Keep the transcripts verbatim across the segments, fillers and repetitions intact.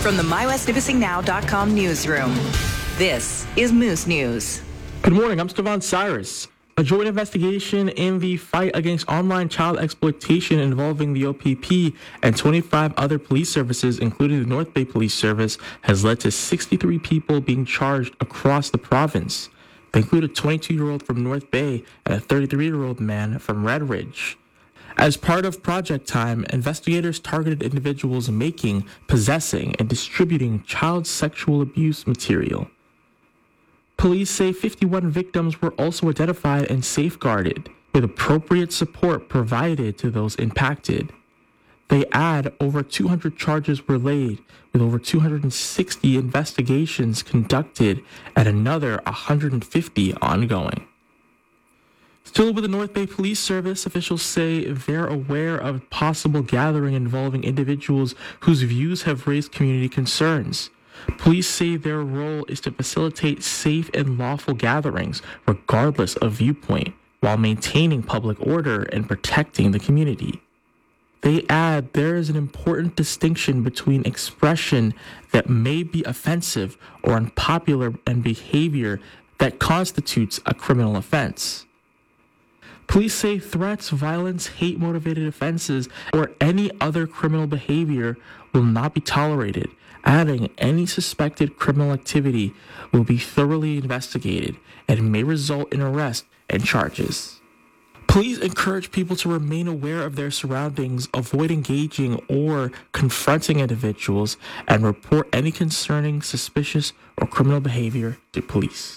From the my west nipissing now dot com newsroom, this is Moose News. Good morning, I'm Stevan Cyrus. A joint investigation in the fight against online child exploitation involving the O P P and twenty-five other police services, including the North Bay Police Service, has led to sixty-three people being charged across the province. They include a twenty-two-year-old from North Bay and a thirty-three-year-old man from Red Ridge. As part of Project Time, investigators targeted individuals making, possessing, and distributing child sexual abuse material. Police say fifty-one victims were also identified and safeguarded, with appropriate support provided to those impacted. They add over two hundred charges were laid, with over two hundred sixty investigations conducted and another one hundred fifty ongoing. Still with the North Bay Police Service, officials say they're aware of possible gathering involving individuals whose views have raised community concerns. Police say their role is to facilitate safe and lawful gatherings, regardless of viewpoint, while maintaining public order and protecting the community. They add there is an important distinction between expression that may be offensive or unpopular and behavior that constitutes a criminal offense. Police say threats, violence, hate-motivated offenses, or any other criminal behavior will not be tolerated, adding any suspected criminal activity will be thoroughly investigated and may result in arrest and charges. Police encourage people to remain aware of their surroundings, avoid engaging or confronting individuals, and report any concerning, suspicious, or criminal behavior to police.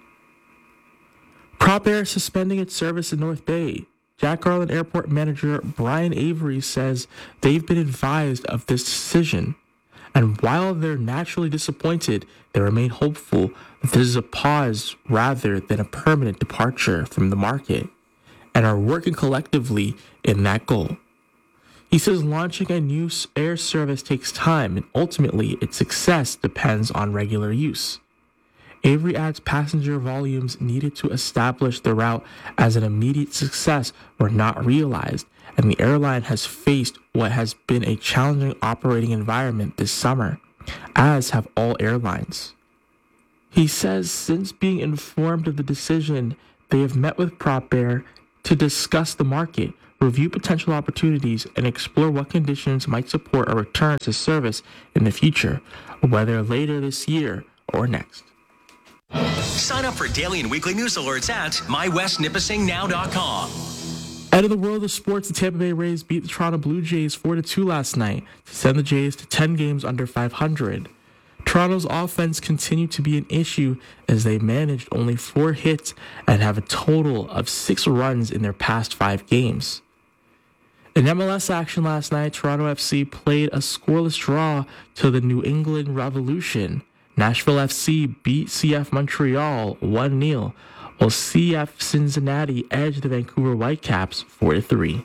Prop Air suspending its service in North Bay. Jack Garland Airport Manager Brian Avery says they've been advised of this decision, and while they're naturally disappointed, they remain hopeful that this is a pause rather than a permanent departure from the market, and are working collectively in that goal. He says launching a new air service takes time, and ultimately its success depends on regular use. Avery adds passenger volumes needed to establish the route as an immediate success were not realized, and the airline has faced what has been a challenging operating environment this summer, as have all airlines. He says since being informed of the decision, they have met with Prop Air to discuss the market, review potential opportunities, and explore what conditions might support a return to service in the future, whether later this year or next. Sign up for daily and weekly news alerts at my west nipissing now dot com. Out of the world of sports, the Tampa Bay Rays beat the Toronto Blue Jays four to two last night to send the Jays to ten games under five hundred. Toronto's offense continued to be an issue as they managed only four hits and have a total of six runs in their past five games. In M L S action last night, Toronto F C played a scoreless draw to the New England Revolution. Nashville F C beat C F Montreal one nil, while C F Cincinnati edged the Vancouver Whitecaps four to three.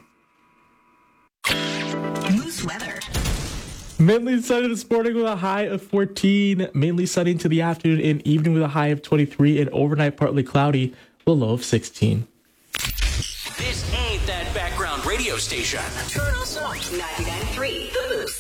Moose weather. Mainly sunny this morning with a high of fourteen. Mainly sunny into the afternoon and evening with a high of twenty-three, and overnight partly cloudy with a low of sixteen. This ain't that background radio station. Toronto ninety-nine point three.